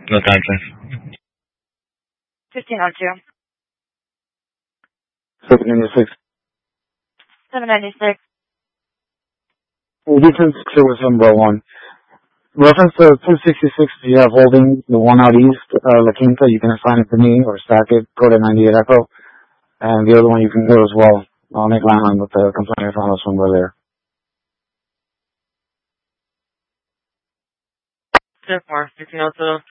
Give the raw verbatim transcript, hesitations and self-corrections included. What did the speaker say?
No time, please. fifteen oh two. seven ninety-six. seven ninety-six. Defense clear with number one. Reference to two sixty-six, you have holding the one out east, uh, La Quinta, you can assign it to me or stack it, code at ninety-eight Echo. And the other one you can go as well. I'll make landline with the complaint from us when we're there. ten four, fifteen oh two.